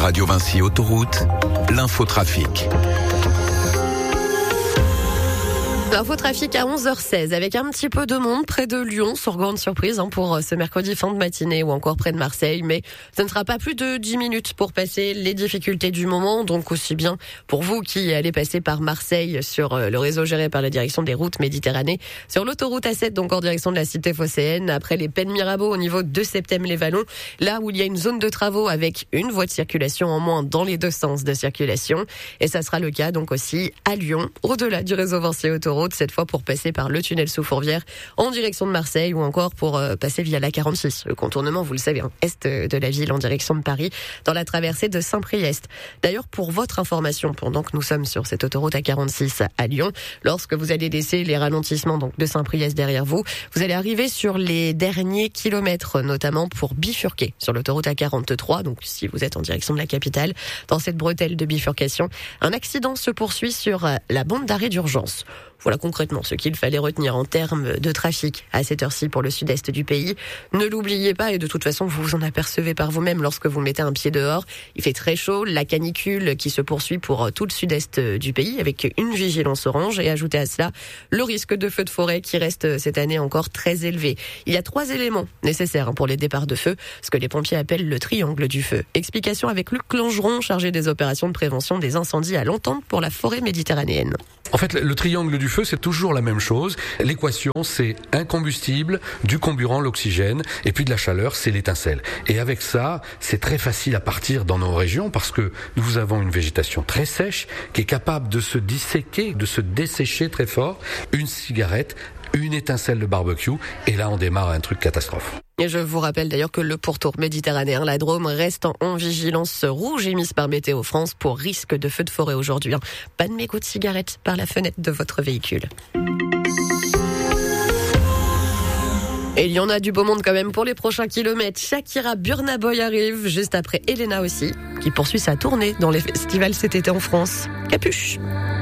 Radio Vinci Autoroute, l'infotrafic. L'infotrafic à 11h16 avec un petit peu de monde près de Lyon, sur grande surprise pour ce mercredi fin de matinée, ou encore près de Marseille, mais ce ne sera pas plus de 10 minutes pour passer les difficultés du moment, donc aussi bien pour vous qui allez passer par Marseille sur le réseau géré par la direction des routes Méditerranée, sur l'autoroute A7 donc en direction de la cité phocéenne, après les Pennes Mirabeau au niveau de Septème-les-Vallons, là où il y a une zone de travaux avec une voie de circulation en moins dans les deux sens de circulation, et ça sera le cas donc aussi à Lyon, au-delà du réseau Vinci Autoroute, cette fois pour passer par le tunnel sous Fourvière en direction de Marseille, ou encore pour passer via la 46, le contournement, vous le savez, est de la ville en direction de Paris, dans la traversée de Saint-Priest. D'ailleurs, pour votre information, pendant que nous sommes sur cette autoroute A46 à Lyon, lorsque vous allez laisser les ralentissements donc de Saint-Priest derrière vous, vous allez arriver sur les derniers kilomètres, notamment pour bifurquer sur l'autoroute A43, donc si vous êtes en direction de la capitale, dans cette bretelle de bifurcation, un accident se poursuit sur la bande d'arrêt d'urgence. Voilà concrètement ce qu'il fallait retenir en termes de trafic à cette heure-ci pour le sud-est du pays. Ne l'oubliez pas, et de toute façon vous vous en apercevez par vous-même lorsque vous mettez un pied dehors. Il fait très chaud, la canicule qui se poursuit pour tout le sud-est du pays avec une vigilance orange, et ajouté à cela le risque de feu de forêt qui reste cette année encore très élevé. Il y a 3 éléments nécessaires pour les départs de feu, ce que les pompiers appellent le triangle du feu. Explication avec Luc Langeron, chargé des opérations de prévention des incendies à l'entente pour la forêt méditerranéenne. En fait, le triangle du feu, c'est toujours la même chose. L'équation, c'est un combustible, du comburant, l'oxygène, et puis de la chaleur, c'est l'étincelle. Et avec ça, c'est très facile à partir dans nos régions parce que nous avons une végétation très sèche qui est capable de se disséquer, de se dessécher très fort. Une cigarette, une étincelle de barbecue, et là, on démarre un truc catastrophe. Et je vous rappelle d'ailleurs que le pourtour méditerranéen, la Drôme, reste en vigilance rouge émise par Météo France pour risque de feu de forêt aujourd'hui. Pas de mégots de cigarettes par la fenêtre de votre véhicule. Et il y en a du beau monde quand même pour les prochains kilomètres. Shakira Burna Boy arrive juste après Elena aussi, qui poursuit sa tournée dans les festivals cet été en France. Capuche.